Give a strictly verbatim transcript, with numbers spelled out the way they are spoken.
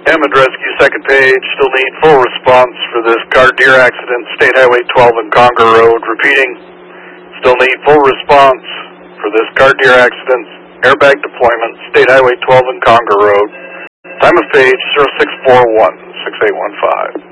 Hammond Rescue, second page, still need full response for this car deer accident, State Highway twelve and Conger Road. Repeating, still need full response for this car deer accident, airbag deployment, State Highway twelve and Conger Road. Time of page zero six four one, six eight one five.